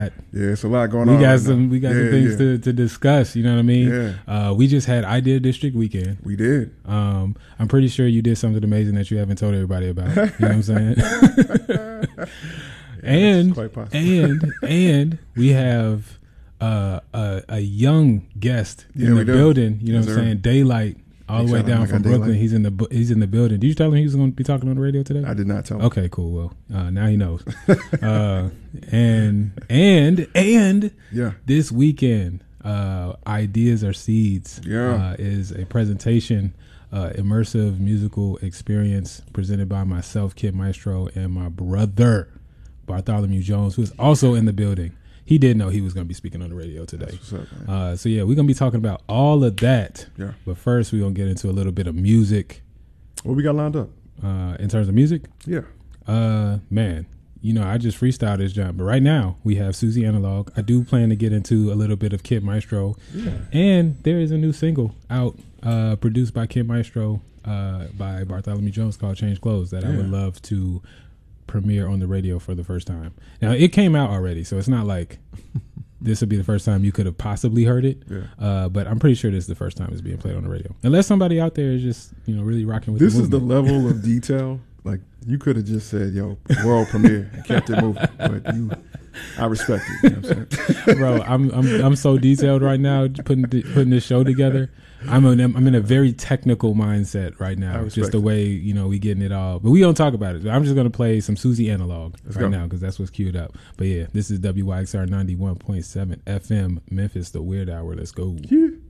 Yeah, it's a lot going on. We got some things to discuss. You know what I mean? Yeah. We just had Idea District weekend. We did. I'm pretty sure you did something amazing that you haven't told everybody about. You know what I'm saying? and we have a young guest in the building. You know what I'm saying? Daylight. All the way down from Brooklyn. He's in the building. Did you tell him he was going to be talking on the radio today? I did not tell him. Okay, cool. Well, now he knows. And this weekend, Ideas Are Seeds is a presentation, immersive musical experience presented by myself, Kid Maestro, and my brother Bartholomew Jones, who is also in the building. He did know he was going to be speaking on the radio today. That's what's up, man. So yeah, we're going to be talking about all of that. Yeah. But first, we're going to get into a little bit of music. What we got lined up? In terms of music? Yeah. Man, you know, I just freestyled this jump. But right now, we have Susie Analog. I do plan to get into a little bit of Kid Maestro. Yeah. And there is a new single out, produced by Kid Maestro, by Bartholomew Jones, called Change Clothes, that I would love to premiere on the radio for the first time. Now, it came out already, so it's not like this would be the first time you could have possibly heard it. Yeah. But I'm pretty sure this is the first time it's being played on the radio. Unless somebody out there is just, you know, really rocking with this the is the level of detail. Like, you could have just said, yo, world premiere, and kept it moving. But I respect it. You know what I'm saying? Bro, I'm so detailed right now putting this show together. I'm in a very technical mindset right now. Just the way, you know, we getting it all. But we don't talk about it. I'm just going to play some Susie Analog now because that's what's queued up. But yeah, this is WYXR 91.7 FM, Memphis, the Weird Hour. Let's go. Yeah.